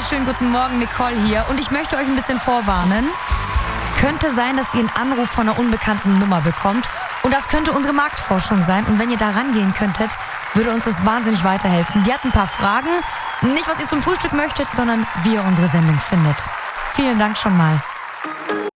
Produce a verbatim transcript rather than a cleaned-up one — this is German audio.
wunderschönen guten Morgen, Nicole hier. Und ich möchte euch ein bisschen vorwarnen. Könnte sein, dass ihr einen Anruf von einer unbekannten Nummer bekommt. Und das könnte unsere Marktforschung sein. Und wenn ihr da rangehen könntet, würde uns das wahnsinnig weiterhelfen. Die hat ein paar Fragen. Nicht, was ihr zum Frühstück möchtet, sondern wie ihr unsere Sendung findet. Vielen Dank schon mal.